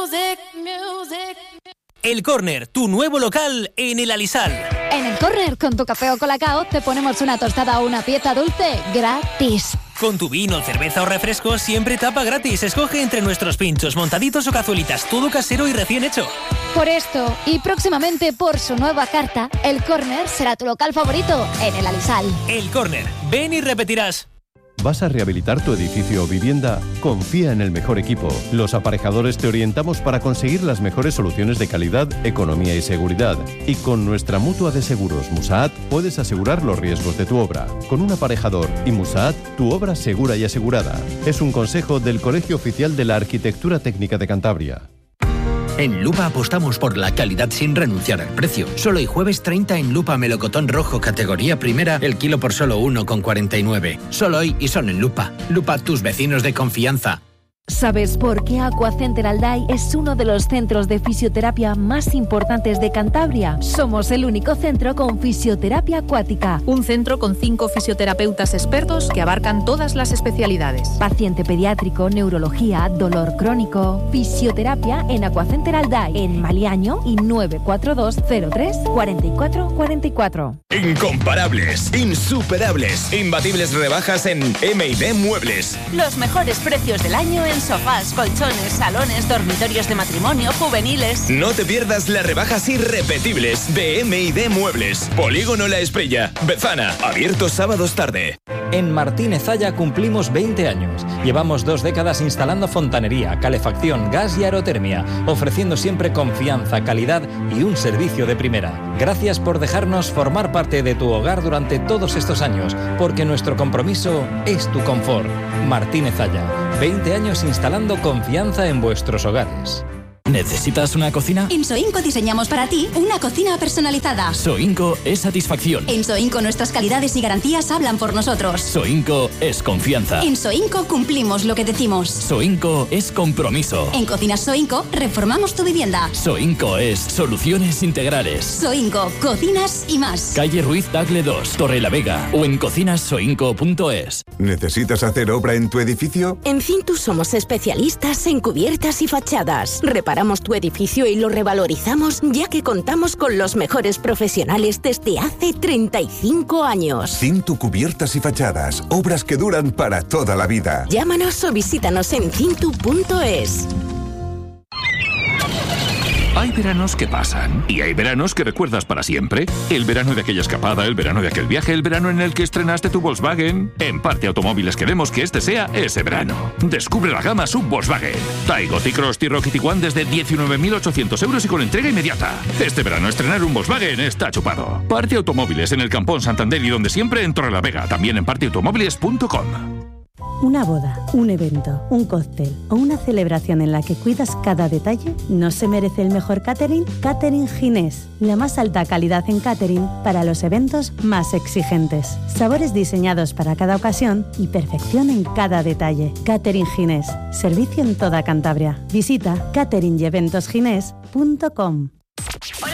El Córner, tu nuevo local en el Alisal. En El Córner, con tu café o colacao, te ponemos una tostada o una pieza dulce gratis. Con tu vino, cerveza o refresco, siempre tapa gratis. Escoge entre nuestros pinchos, montaditos o cazuelitas, todo casero y recién hecho. Por esto, y próximamente por su nueva carta, El Córner será tu local favorito en el Alisal. El Córner, ven y repetirás. ¿Vas a rehabilitar tu edificio o vivienda? Confía en el mejor equipo. Los aparejadores te orientamos para conseguir las mejores soluciones de calidad, economía y seguridad. Y con nuestra mutua de seguros Musaat puedes asegurar los riesgos de tu obra. Con un aparejador y Musaat, tu obra segura y asegurada. Es un consejo del Colegio Oficial de la Arquitectura Técnica de Cantabria. En Lupa apostamos por la calidad sin renunciar al precio. Solo hoy jueves 30 en Lupa melocotón rojo categoría primera, el kilo por solo 1,49. Solo hoy y son en Lupa. Lupa, tus vecinos de confianza. ¿Sabes por qué Aquacenter Alday es uno de los centros de fisioterapia más importantes de Cantabria? Somos el único centro con fisioterapia acuática. Un centro con 5 fisioterapeutas expertos que abarcan todas las especialidades. Paciente pediátrico, neurología, dolor crónico. Fisioterapia en Aquacenter Alday, en Maliaño y 942 03 44 44. Incomparables, insuperables, imbatibles rebajas en M&D Muebles. Los mejores precios del año en sofás, colchones, salones, dormitorios de matrimonio, juveniles. No te pierdas las rebajas irrepetibles de M&D Muebles. Polígono La Espriella, Bezana, abierto sábados tarde. En Martínez Zaya cumplimos 20 años. Llevamos 2 décadas instalando fontanería, calefacción, gas y aerotermia, ofreciendo siempre confianza, calidad y un servicio de primera. Gracias por dejarnos formar parte de tu hogar durante todos estos años, porque nuestro compromiso es tu confort. Martínez Zaya, 20 años instalando confianza en vuestros hogares. ¿Necesitas una cocina? En Soinco diseñamos para ti una cocina personalizada. Soinco es satisfacción. En Soinco nuestras calidades y garantías hablan por nosotros. Soinco es confianza. En Soinco cumplimos lo que decimos. Soinco es compromiso. En Cocinas Soinco reformamos tu vivienda. Soinco es soluciones integrales. Soinco, cocinas y más. Calle Ruiz Tagle 2, Torre la Vega o en cocinassoinco.es. ¿Necesitas hacer obra en tu edificio? En Cintus somos especialistas en cubiertas y fachadas. Reparamos tu edificio y lo revalorizamos, ya que contamos con los mejores profesionales desde hace 35 años. Cintu Cubiertas y Fachadas, obras que duran para toda la vida. Llámanos o visítanos en cintu.es. Hay veranos que pasan y hay veranos que recuerdas para siempre. El verano de aquella escapada, el verano de aquel viaje, el verano en el que estrenaste tu Volkswagen. En Parte Automóviles queremos que este sea ese verano. Descubre la gama sub Volkswagen. Taigo, T-Cross, T-Roc y Tiguan desde 19.800 euros y con entrega inmediata. Este verano estrenar un Volkswagen está chupado. Parte Automóviles en el Campón Santander y donde siempre en Torrelavega. También en parteautomóviles.com. Una boda, un evento, un cóctel o una celebración en la que cuidas cada detalle, ¿no se merece el mejor catering? Catering Ginés, la más alta calidad en catering para los eventos más exigentes. Sabores diseñados para cada ocasión y perfección en cada detalle. Catering Ginés, servicio en toda Cantabria. Visita cateringeventosginés.com.